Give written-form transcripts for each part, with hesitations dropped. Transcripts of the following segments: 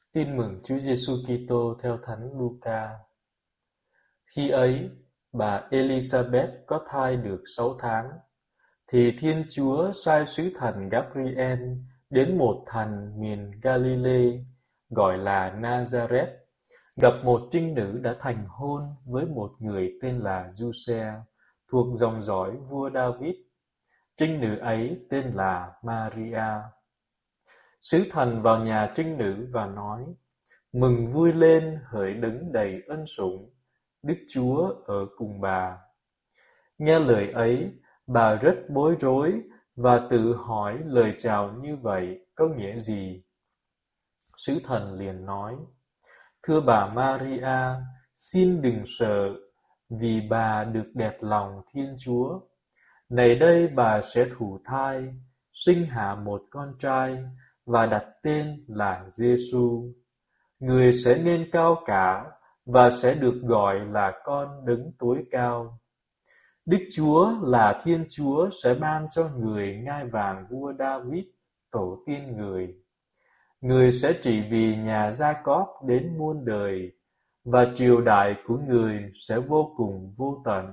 Tin mừng Chúa Giêsu Kitô theo Thánh Luca. Khi ấy, bà Elizabeth có thai được 6 tháng, thì Thiên Chúa sai sứ thần Gabriel đến một thành miền Galilee gọi là Nazareth, gặp một trinh nữ đã thành hôn với một người tên là Giuse, thuộc dòng dõi vua David. Trinh nữ ấy tên là Maria. Sứ thần vào nhà trinh nữ và nói: Mừng vui lên, hỡi đấng đầy ân sủng, Đức Chúa ở cùng bà. Nghe lời ấy, bà rất bối rối và tự hỏi lời chào như vậy có nghĩa gì. Sứ thần liền nói: Thưa bà Maria, xin đừng sợ, vì bà được đẹp lòng Thiên Chúa. Này đây bà sẽ thụ thai, sinh hạ một con trai và đặt tên là Giêsu. Người sẽ nên cao cả và sẽ được gọi là con đấng tối cao. Đức Chúa là Thiên Chúa sẽ ban cho người ngai vàng vua David, tổ tiên người. Người sẽ trị vì nhà Gia-cóp đến muôn đời, và triều đại của người sẽ vô cùng vô tận.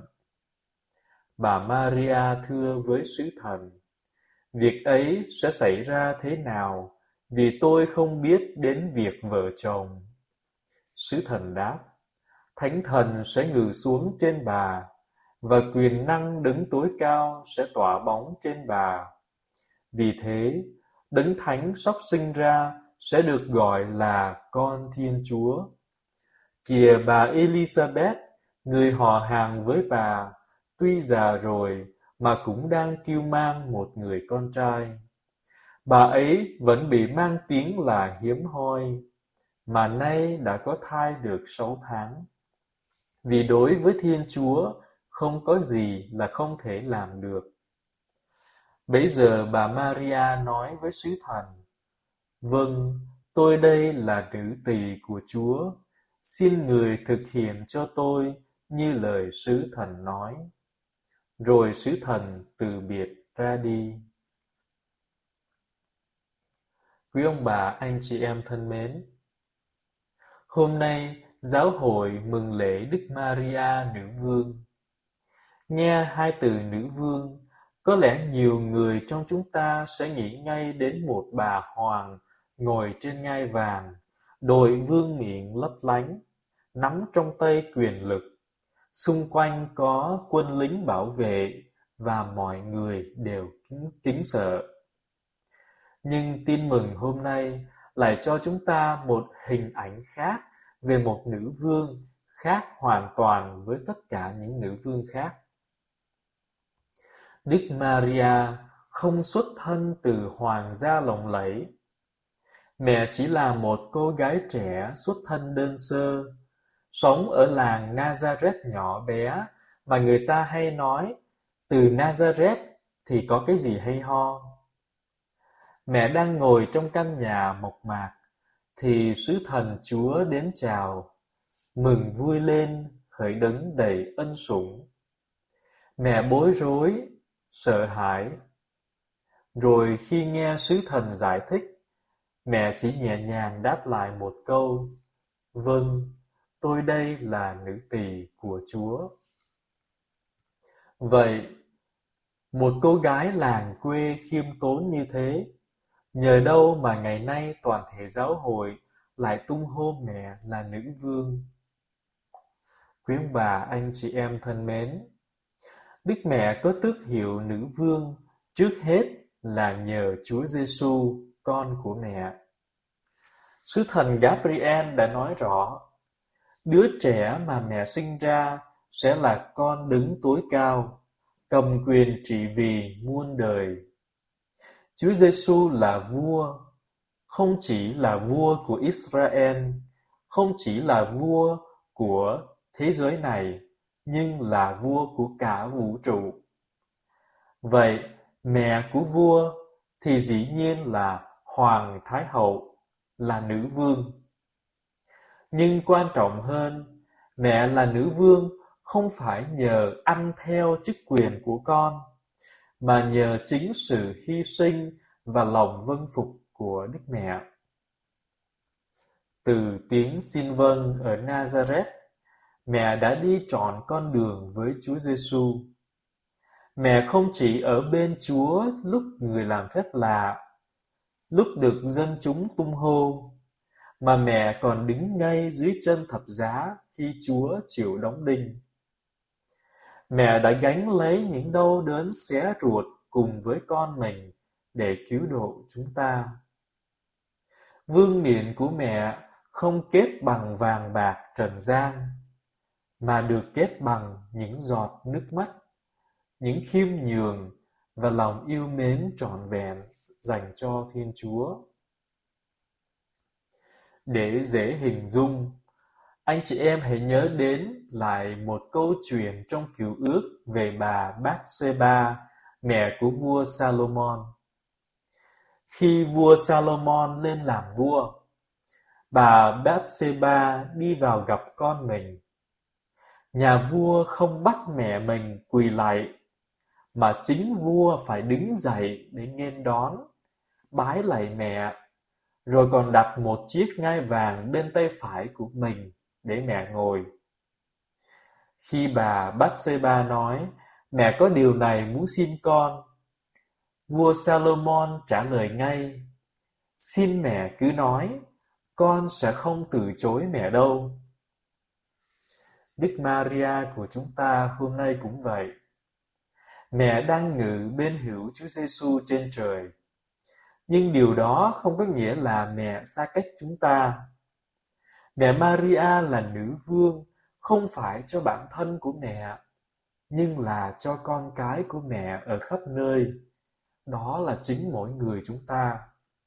Bà Maria thưa với sứ thần: Việc ấy sẽ xảy ra thế nào, vì tôi không biết đến việc vợ chồng. Sứ thần đáp: Thánh thần sẽ ngự xuống trên bà, và quyền năng đấng tối cao sẽ tỏa bóng trên bà. Vì thế, đấng thánh sắp sinh ra sẽ được gọi là con Thiên Chúa. Kìa bà Elizabeth, người họ hàng với bà, tuy già rồi mà cũng đang cưu mang một người con trai. Bà ấy vẫn bị mang tiếng là hiếm hoi, mà nay đã có thai được 6 tháng. Vì đối với Thiên Chúa, không có gì là không thể làm được. Bấy giờ bà Maria nói với sứ thần: Vâng, tôi đây là nữ tỳ của Chúa, xin người thực hiện cho tôi như lời sứ thần nói. Rồi sứ thần từ biệt ra đi. Quý ông bà, anh chị em thân mến, hôm nay giáo hội mừng lễ Đức Maria Nữ Vương. Nghe hai từ nữ vương, có lẽ nhiều người trong chúng ta sẽ nghĩ ngay đến một bà hoàng ngồi trên ngai vàng, đội vương miện lấp lánh, nắm trong tay quyền lực. Xung quanh có quân lính bảo vệ và mọi người đều kính sợ. Nhưng tin mừng hôm nay lại cho chúng ta một hình ảnh khác về một nữ vương, khác hoàn toàn với tất cả những nữ vương khác. Đức Maria không xuất thân từ hoàng gia lộng lẫy. Mẹ chỉ là một cô gái trẻ xuất thân đơn sơ, sống ở làng Nazareth nhỏ bé mà người ta hay nói, từ Nazareth thì có cái gì hay ho. Mẹ đang ngồi trong căn nhà mộc mạc, thì sứ thần Chúa đến chào: Mừng vui lên, hỡi đấng đầy ân sủng. Mẹ bối rối, sợ hãi. Rồi khi nghe sứ thần giải thích, mẹ chỉ nhẹ nhàng đáp lại một câu: Vâng, tôi đây là nữ tỳ của Chúa. Vậy, một cô gái làng quê khiêm tốn như thế, nhờ đâu mà ngày nay toàn thể giáo hội lại tung hô mẹ là nữ vương? Quý ông bà, anh chị em thân mến, Đức Mẹ có tước hiệu nữ vương trước hết là nhờ Chúa Giêsu, con của mẹ. Sứ thần Gabriel đã nói rõ, đứa trẻ mà mẹ sinh ra sẽ là con đấng tối cao, cầm quyền trị vì muôn đời. Chúa Giêsu là vua, không chỉ là vua của Israel, không chỉ là vua của thế giới này, nhưng là vua của cả vũ trụ. Vậy, mẹ của vua thì dĩ nhiên là Hoàng Thái Hậu, là nữ vương. Nhưng quan trọng hơn, mẹ là nữ vương không phải nhờ ăn theo chức quyền của con, mà nhờ chính sự hy sinh và lòng vâng phục của Đức Mẹ. Từ tiếng xin vâng ở Nazareth, mẹ đã đi trọn con đường với Chúa Giêsu. Mẹ không chỉ ở bên Chúa lúc người làm phép lạ, lúc được dân chúng tung hô, mà mẹ còn đứng ngay dưới chân thập giá khi Chúa chịu đóng đinh. Mẹ đã gánh lấy những đau đớn xé ruột cùng với con mình để cứu độ chúng ta. Vương miện của mẹ không kết bằng vàng bạc trần gian, mà được kết bằng những giọt nước mắt, những khiêm nhường và lòng yêu mến trọn vẹn dành cho Thiên Chúa. Để dễ hình dung, anh chị em hãy nhớ đến lại một câu chuyện trong Cựu Ước về bà Bath-sheba, mẹ của vua Salomon. Khi vua Salomon lên làm vua, bà Bath-sheba đi vào gặp con mình. Nhà vua không bắt mẹ mình quỳ lạy, mà chính vua phải đứng dậy để nghênh đón, bái lạy mẹ, rồi còn đặt một chiếc ngai vàng bên tay phải của mình để mẹ ngồi. Khi bà Bath-sheba nói, mẹ có điều này muốn xin con, vua Salomon trả lời ngay, xin mẹ cứ nói, con sẽ không từ chối mẹ đâu. Đức Maria của chúng ta hôm nay cũng vậy. Mẹ đang ngự bên hữu Chúa Giêsu trên trời. Nhưng điều đó không có nghĩa là mẹ xa cách chúng ta. Mẹ Maria là nữ vương, không phải cho bản thân của mẹ, nhưng là cho con cái của mẹ ở khắp nơi. Đó là chính mỗi người chúng ta.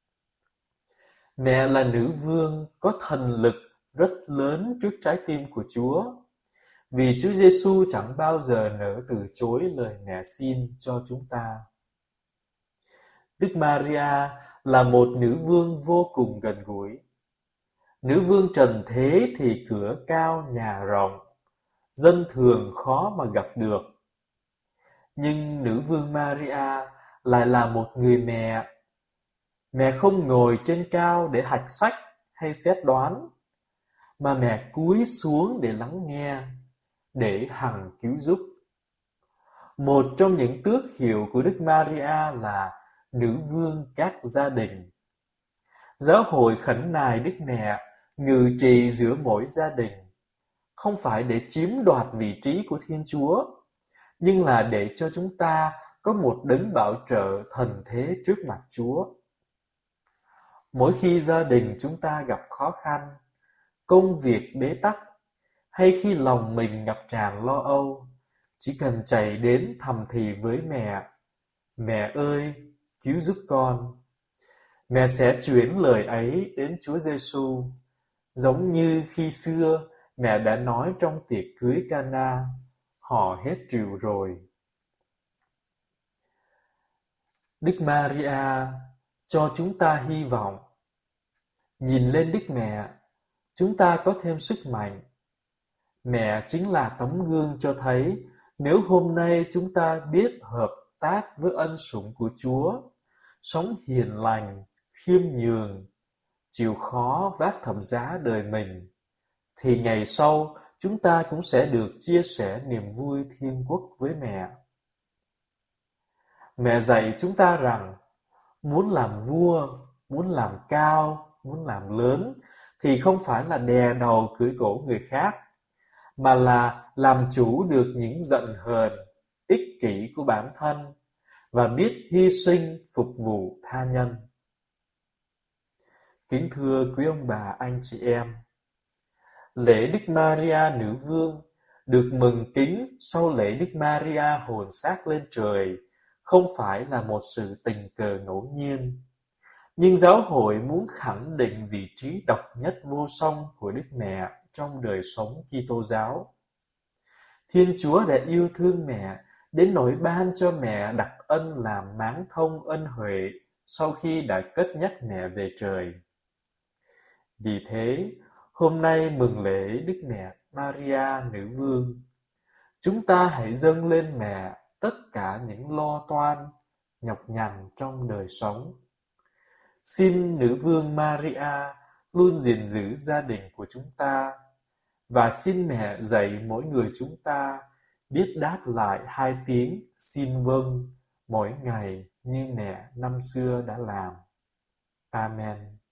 Mẹ là nữ vương có thần lực rất lớn trước trái tim của Chúa, vì Chúa Giêsu chẳng bao giờ nỡ từ chối lời mẹ xin cho chúng ta. Đức Maria là một nữ vương vô cùng gần gũi. Nữ vương trần thế thì cửa cao nhà rộng, dân thường khó mà gặp được. Nhưng nữ vương Maria lại là một người mẹ. Mẹ không ngồi trên cao để hạch sách hay xét đoán, mà mẹ cúi xuống để lắng nghe, để hằng cứu giúp. Một trong những tước hiệu của Đức Maria là nữ vương các gia đình. Giáo hội khẩn nài Đức Mẹ ngự trị giữa mỗi gia đình, không phải để chiếm đoạt vị trí của Thiên Chúa, nhưng là để cho chúng ta có một đấng bảo trợ thần thế trước mặt Chúa. Mỗi khi gia đình chúng ta gặp khó khăn, công việc bế tắc, hay khi lòng mình ngập tràn lo âu, chỉ cần chạy đến thầm thì với mẹ, mẹ ơi, cứu giúp con. Mẹ sẽ chuyển lời ấy đến Chúa Giêsu, giống như khi xưa mẹ đã nói trong tiệc cưới Cana, họ hết rượu rồi. Đức Maria cho chúng ta hy vọng. Nhìn lên Đức Mẹ, chúng ta có thêm sức mạnh. Mẹ chính là tấm gương cho thấy nếu hôm nay chúng ta biết hợp tác với ân sủng của Chúa, sống hiền lành, khiêm nhường, chịu khó vác thập giá đời mình, thì ngày sau chúng ta cũng sẽ được chia sẻ niềm vui thiên quốc với mẹ. Mẹ dạy chúng ta rằng muốn làm vua, muốn làm cao, muốn làm lớn thì không phải là đè đầu cưỡi cổ người khác, mà là làm chủ được những giận hờn, ích kỷ của bản thân và biết hy sinh phục vụ tha nhân. Kính thưa quý ông bà, anh chị em, lễ Đức Maria Nữ Vương được mừng kính sau lễ Đức Maria hồn xác lên trời không phải là một sự tình cờ ngẫu nhiên, nhưng giáo hội muốn khẳng định vị trí độc nhất vô song của Đức Mẹ trong đời sống Kitô giáo. Thiên Chúa đã yêu thương mẹ đến nỗi ban cho mẹ đặc ân làm máng thông ân huệ sau khi đã cất nhắc mẹ về trời. Vì thế, hôm nay mừng lễ Đức Mẹ Maria Nữ Vương, chúng ta hãy dâng lên mẹ tất cả những lo toan, nhọc nhằn trong đời sống. Xin Nữ Vương Maria luôn gìn giữ gia đình của chúng ta, và xin mẹ dạy mỗi người chúng ta biết đáp lại 2 tiếng xin vâng mỗi ngày như mẹ năm xưa đã làm. Amen.